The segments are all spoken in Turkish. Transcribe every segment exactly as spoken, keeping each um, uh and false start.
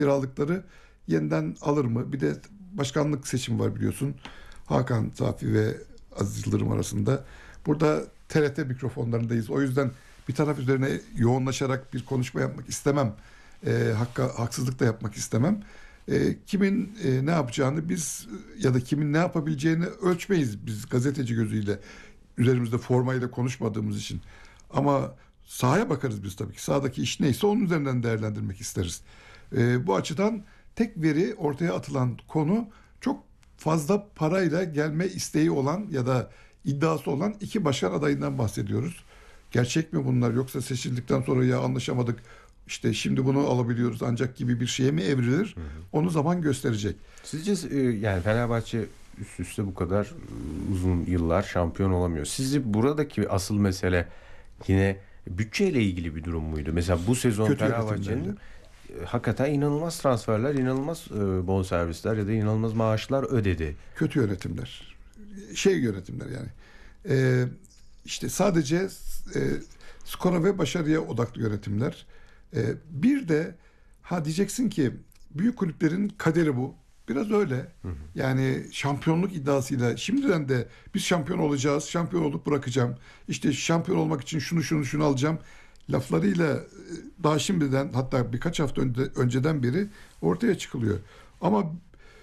kiralıkları yeniden alır mı? Bir de başkanlık seçimi var biliyorsun. Hakan Safi ve Aziz Yıldırım arasında. Burada T R T mikrofonlarındayız. O yüzden bir taraf üzerine yoğunlaşarak bir konuşma yapmak istemem. E, hakka, haksızlık da yapmak istemem. E, kimin e, ne yapacağını biz ya da kimin ne yapabileceğini ölçmeyiz biz gazeteci gözüyle. Üzerimizde formayla konuşmadığımız için. Ama sahaya bakarız biz tabii ki. Sahadaki iş neyse onun üzerinden değerlendirmek isteriz. E, bu açıdan tek veri ortaya atılan konu çok fazla parayla gelme isteği olan ya da iddiası olan iki başkan adayından bahsediyoruz. Gerçek mi bunlar yoksa seçildikten sonra ya anlaşamadık işte şimdi bunu alabiliyoruz ancak gibi bir şeye mi evrilir? Hı hı. Onu zaman gösterecek. Sizce yani Fenerbahçe üst üste bu kadar uzun yıllar şampiyon olamıyor. Sizce buradaki asıl mesele yine bütçeyle ilgili bir durum muydu? Mesela bu sezon Fenerbahçe'nin hakikaten inanılmaz transferler, inanılmaz bonservisler ya da inanılmaz maaşlar ödedi. Kötü yönetimler. Şey yönetimler yani. Ee, işte sadece e, skora ve başarıya odaklı yönetimler. Ee, bir de ha diyeceksin ki büyük kulüplerin kaderi bu. Biraz öyle. Hı hı. Yani şampiyonluk iddiasıyla şimdiden de biz şampiyon olacağız. Şampiyon olup bırakacağım. İşte şampiyon olmak için şunu şunu şunu alacağım. Laflarıyla daha şimdiden hatta birkaç hafta önce, önceden beri ortaya çıkılıyor. Ama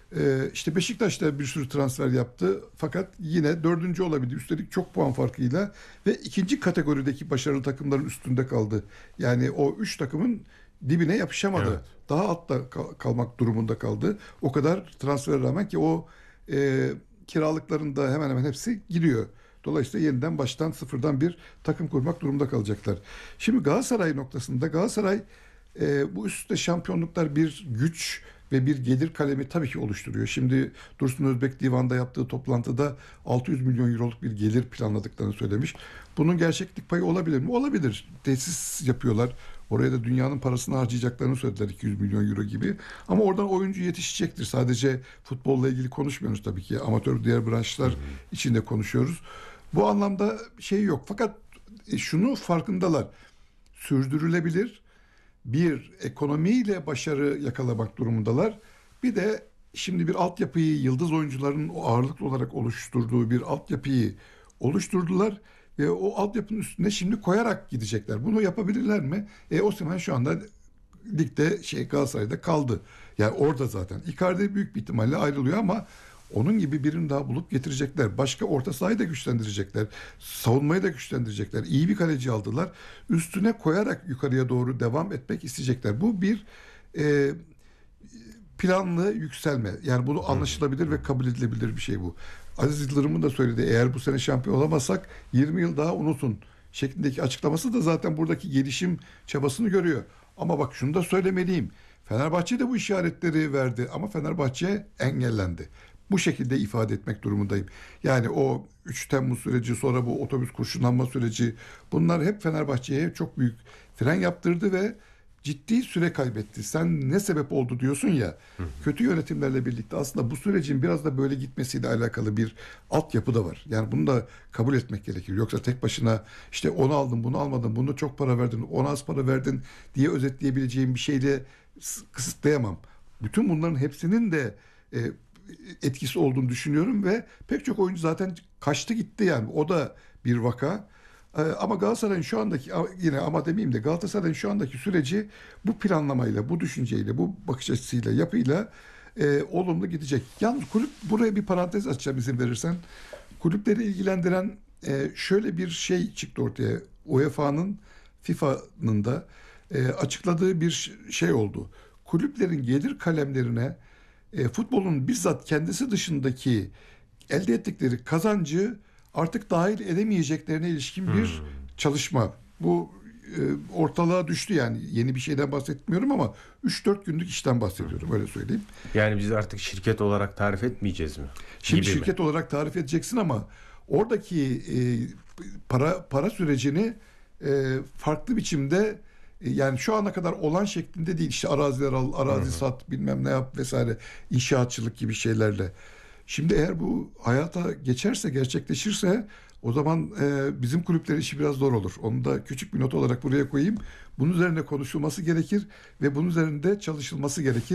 e, işte Beşiktaş da bir sürü transfer yaptı. Fakat yine dördüncü olabildi. Üstelik çok puan farkıyla ve ikinci kategorideki başarılı takımların üstünde kaldı. Yani o üç takımın dibine yapışamadı. Evet. Daha altta kal- kalmak durumunda kaldı. O kadar transfere rağmen ki o e, kiralıkların da hemen hemen hepsi gidiyor. Dolayısıyla yeniden baştan sıfırdan bir takım kurmak durumunda kalacaklar. Şimdi Galatasaray noktasında Galatasaray e, bu üst üste şampiyonluklar bir güç ve bir gelir kalemi tabii ki oluşturuyor. Şimdi Dursun Özbek Divan'da yaptığı toplantıda altı yüz milyon euroluk bir gelir planladıklarını söylemiş. Bunun gerçeklik payı olabilir mi? Olabilir. Tesis yapıyorlar. Oraya da dünyanın parasını harcayacaklarını söylediler iki yüz milyon euro gibi. Ama oradan oyuncu yetişecektir. Sadece futbolla ilgili konuşmuyoruz tabii ki. Amatör diğer branşlar içinde konuşuyoruz. Bu anlamda şey yok. Fakat şunu farkındalar. Sürdürülebilir bir ekonomiyle başarı yakalamak durumundalar. Bir de şimdi bir altyapıyı yıldız oyuncuların o ağırlıklı olarak oluşturduğu bir altyapıyı oluşturdular ve o altyapının üstüne şimdi koyarak gidecekler. Bunu yapabilirler mi? E Osimhen şu anda ligde şey Galatasaray'da kaldı. Yani orada zaten. Icardi büyük bir ihtimalle ayrılıyor ama onun gibi birini daha bulup getirecekler. Başka orta sahayı da güçlendirecekler. Savunmayı da güçlendirecekler. İyi bir kaleci aldılar. Üstüne koyarak yukarıya doğru devam etmek isteyecekler. Bu bir e, planlı yükselme. Yani bunu anlaşılabilir ve kabul edilebilir bir şey bu. Aziz Yıldırım'ın da söyledi. Eğer bu sene şampiyon olamazsak yirmi yıl daha unutun şeklindeki açıklaması da zaten buradaki gelişim çabasını görüyor. Ama bak şunu da söylemeliyim. Fenerbahçe de bu işaretleri verdi ama Fenerbahçe engellendi. Bu şekilde ifade etmek durumundayım. Yani o üç Temmuz süreci, sonra bu otobüs kurşunlanma süreci, bunlar hep Fenerbahçe'ye çok büyük fren yaptırdı ve ciddi süre kaybetti. Sen ne sebep oldu diyorsun ya, hı. kötü yönetimlerle birlikte aslında bu sürecin biraz da böyle gitmesiyle alakalı bir altyapı da var. Yani bunu da kabul etmek gerekir. Yoksa tek başına işte onu aldın, bunu almadın, bunu çok para verdin, ona az para verdin diye özetleyebileceğim bir şeyle kısıtlayamam. Bütün bunların hepsinin de e, etkisi olduğunu düşünüyorum ve pek çok oyuncu zaten kaçtı gitti yani. O da bir vaka. Ee, ama Galatasaray'ın şu andaki yine ama demeyeyim de Galatasaray'ın şu andaki süreci bu planlamayla, bu düşünceyle, bu bakış açısıyla, yapıyla e, olumlu gidecek. Yalnız kulüp buraya bir parantez açacağım izin verirsen. Kulüpleri ilgilendiren e, şöyle bir şey çıktı ortaya. U E F A'nın, FIFA'nın da e, açıkladığı bir şey oldu. Kulüplerin gelir kalemlerine E, futbolun bizzat kendisi dışındaki elde ettikleri kazancı artık dahil edemeyeceklerine ilişkin bir hmm. çalışma. Bu e, ortalığa düştü yani. Yeni bir şeyden bahsetmiyorum ama üç dört günlük işten bahsediyorum, öyle söyleyeyim. Yani biz artık şirket olarak tarif etmeyeceğiz mi? Şimdi Gibi şirket mi? olarak tarif edeceksin ama oradaki e, para para sürecini e, farklı biçimde, yani şu ana kadar olan şeklinde değil. İşte araziler al, arazi Hı-hı. sat, bilmem ne yap vesaire, inşaatçılık gibi şeylerle. Şimdi eğer bu hayata geçerse, gerçekleşirse o zaman e, bizim kulüplerin işi biraz zor olur. Onu da küçük bir not olarak buraya koyayım. Bunun üzerine konuşulması gerekir ve bunun üzerinde çalışılması gerekir.